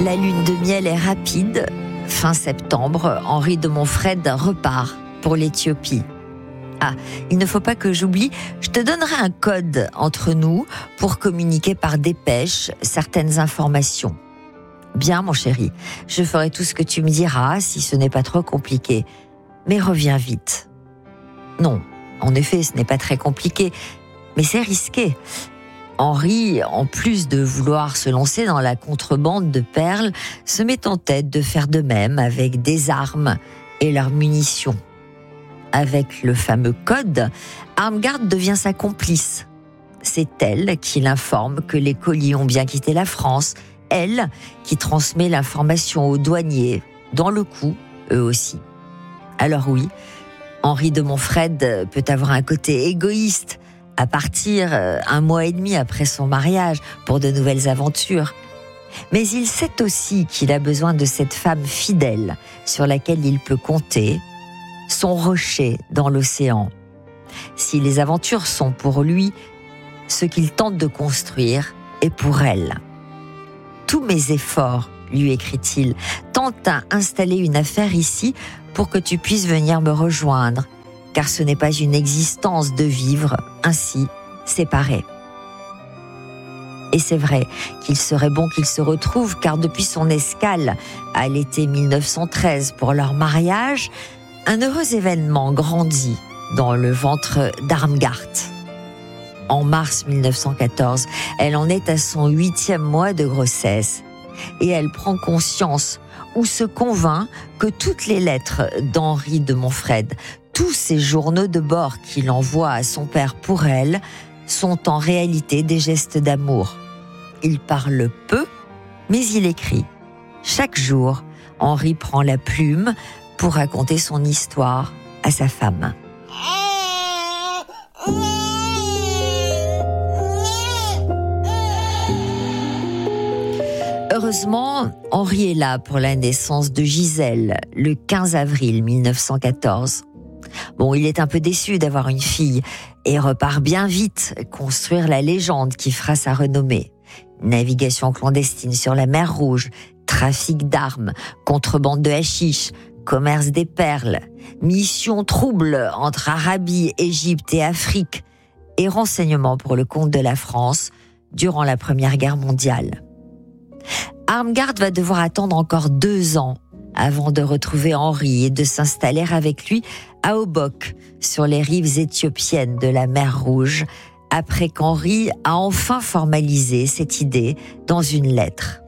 La lune de miel est rapide. Fin septembre, Henri de Montfred repart pour l'Éthiopie. Ah, il ne faut pas que j'oublie, je te donnerai un code entre nous pour communiquer par dépêche certaines informations. Bien, mon chéri, je ferai tout ce que tu me diras si ce n'est pas trop compliqué. Mais reviens vite. Non, en effet, ce n'est pas très compliqué, mais c'est risqué. Henri, en plus de vouloir se lancer dans la contrebande de perles, se met en tête de faire de même avec des armes et leurs munitions. Avec le fameux code, Armgard devient sa complice. C'est elle qui l'informe que les colis ont bien quitté la France, elle qui transmet l'information aux douaniers, dans le coup, eux aussi. Alors oui, Henri de Montfred peut avoir un côté égoïste, à partir 1 mois et demi après son mariage pour de nouvelles aventures. Mais il sait aussi qu'il a besoin de cette femme fidèle sur laquelle il peut compter, son rocher dans l'océan. Si les aventures sont pour lui, ce qu'il tente de construire est pour elle. Tous mes efforts, lui écrit-il, tentent à installer une affaire ici pour que tu puisses venir me rejoindre, car ce n'est pas une existence de vivre ainsi, séparés. Et c'est vrai qu'il serait bon qu'ils se retrouvent, car depuis son escale à l'été 1913 pour leur mariage, un heureux événement grandit dans le ventre d'Armgard. En mars 1914, elle en est à son 8e mois de grossesse et elle prend conscience ou se convainc que toutes les lettres d'Henri de Montfred, tous ces journaux de bord qu'il envoie à son père pour elle, sont en réalité des gestes d'amour. Il parle peu, mais il écrit. Chaque jour, Henri prend la plume pour raconter son histoire à sa femme. Heureusement, Henri est là pour la naissance de Gisèle, le 15 avril 1914. Bon, il est un peu déçu d'avoir une fille et repart bien vite construire la légende qui fera sa renommée. Navigation clandestine sur la mer Rouge, trafic d'armes, contrebande de hashish, commerce des perles, mission trouble entre Arabie, Égypte et Afrique, et renseignements pour le compte de la France durant la Première Guerre mondiale. Armgard va devoir attendre encore 2 ans avant de retrouver Henri et de s'installer avec lui à Obok, sur les rives éthiopiennes de la mer Rouge, après qu'Henri a enfin formalisé cette idée dans une lettre.